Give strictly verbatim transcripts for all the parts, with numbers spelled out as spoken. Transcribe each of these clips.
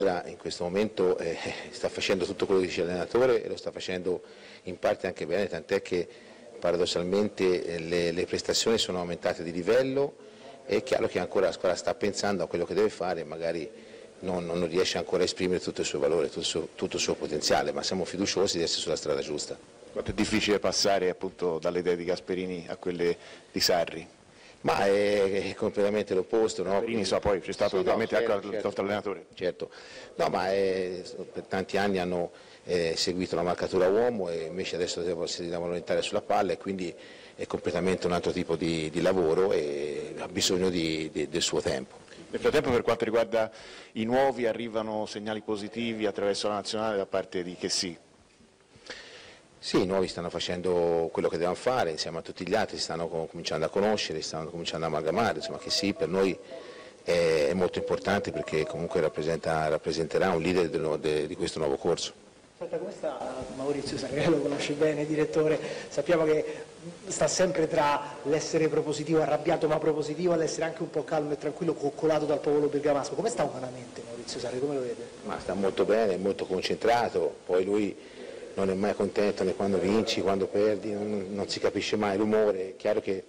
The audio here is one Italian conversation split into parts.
in questo momento eh, sta facendo tutto quello che dice l'allenatore e lo sta facendo in parte anche bene, tant'è che paradossalmente eh, le, le prestazioni sono aumentate di livello. È chiaro che ancora la squadra sta pensando a quello che deve fare, magari non, non riesce ancora a esprimere tutto il suo valore, tutto il suo, tutto il suo potenziale, ma siamo fiduciosi di essere sulla strada giusta. Quanto è difficile passare appunto dalle idee di Gasperini a quelle di Sarri? Ma è, è completamente l'opposto, no? Gasperini so poi c'è stato sì, naturalmente no, certo, anche il certo, nostro allenatore. Certo, no, ma è, per tanti anni hanno eh, seguito la marcatura uomo e invece adesso si devono orientare sulla palla e quindi è completamente un altro tipo di, di lavoro e ha bisogno di, di, del suo tempo. Nel frattempo, per quanto riguarda i nuovi, arrivano segnali positivi attraverso la nazionale da parte di Chessy? Sì, i nuovi stanno facendo quello che devono fare insieme a tutti gli altri, si stanno cominciando a conoscere, stanno cominciando a amalgamare, insomma Chessy per noi è, è molto importante perché comunque rappresenta, rappresenterà un leader del, de, di questo nuovo corso. Aspetta, come sta Maurizio Sarri? Lo conosce bene, direttore, sappiamo che sta sempre tra l'essere propositivo, arrabbiato ma propositivo, all'essere anche un po' calmo e tranquillo, coccolato dal popolo bergamasco. Come sta umanamente Maurizio Sarri, come lo vede? Ma sta molto bene, molto concentrato, poi lui non è mai contento né quando vinci, quando perdi, non, non si capisce mai l'umore, è chiaro che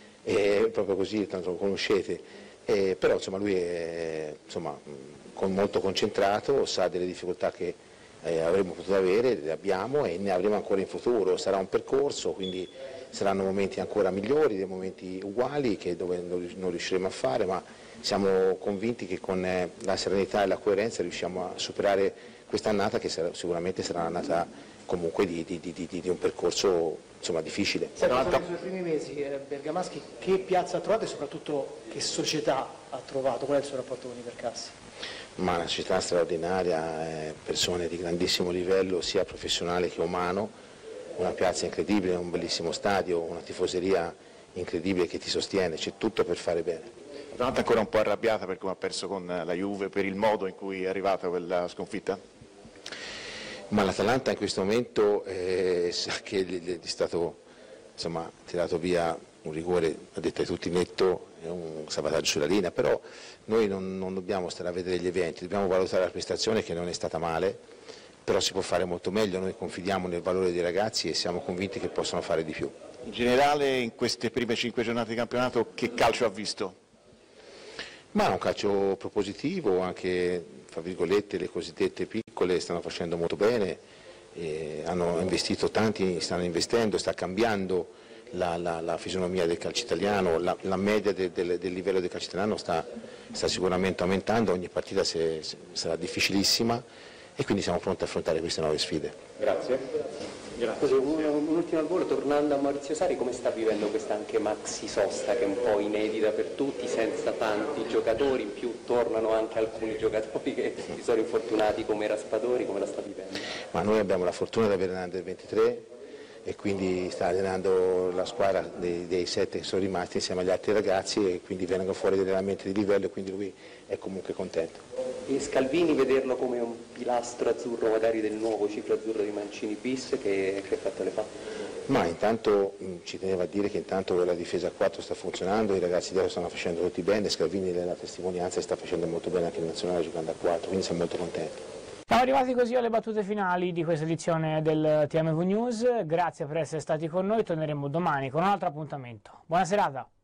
è proprio così, tanto lo conoscete, eh, però insomma lui è insomma, con molto concentrato, sa delle difficoltà che eh, avremmo potuto avere, le abbiamo e ne avremo ancora in futuro, sarà un percorso, quindi saranno momenti ancora migliori, dei momenti uguali che dove non riusciremo a fare, ma siamo convinti che con eh, la serenità e la coerenza riusciamo a superare quest'annata che sarà, sicuramente sarà un'annata comunque di, di, di, di, di un percorso insomma, difficile. Senti, sono i suoi primi mesi, eh, bergamaschi, che piazza ha trovato e soprattutto che società ha trovato? Qual è il suo rapporto con i Percassi? Ma una società straordinaria, eh, persone di grandissimo livello sia professionale che umano, una piazza incredibile, un bellissimo stadio, una tifoseria incredibile che ti sostiene, c'è tutto per fare bene. L'Atalanta è ancora un po' arrabbiata per come ha perso con la Juve, per il modo in cui è arrivata quella sconfitta? Ma l'Atalanta in questo momento eh, sa che gli è stato insomma, tirato via un rigore, a detto ai tutti netto, è un salvataggio sulla linea, però noi non, non dobbiamo stare a vedere gli eventi, dobbiamo valutare la prestazione che non è stata male, però si può fare molto meglio, noi confidiamo nel valore dei ragazzi e siamo convinti che possano fare di più. In generale in queste prime cinque giornate di campionato che calcio ha visto? Ma un calcio propositivo, anche fra virgolette le cosiddette piccole stanno facendo molto bene, eh, hanno investito tanti, stanno investendo, sta cambiando la, la, la fisionomia del calcio italiano, la, la media de, de, del livello del calcio italiano sta, sta sicuramente aumentando, ogni partita se, se, sarà difficilissima e quindi siamo pronti a affrontare queste nuove sfide. Grazie. Grazie. Un, un ultimo al volo, tornando a Maurizio Sarri, come sta vivendo questa anche maxi sosta che è un po' inedita per tutti, senza tanti giocatori, in più tornano anche alcuni giocatori che si sono infortunati come Raspadori, come la sta vivendo? Ma noi abbiamo la fortuna di avere un under ventitré e quindi sta allenando la squadra dei, dei sette che sono rimasti insieme agli altri ragazzi e quindi vengono fuori degli allenamenti di livello e quindi lui è comunque contento. E Scalvini vederlo come un pilastro azzurro magari del nuovo ciclo azzurro di Mancini bis, che, che effetto le fa? Ma intanto mh, ci teneva a dire che intanto la difesa a quattro sta funzionando, i ragazzi dietro stanno facendo tutti bene, Scalvini è la testimonianza e sta facendo molto bene anche in nazionale giocando a quattro, quindi siamo molto contenti. Siamo arrivati così alle battute finali di questa edizione del T M V News, grazie per essere stati con noi, torneremo domani con un altro appuntamento. Buona serata!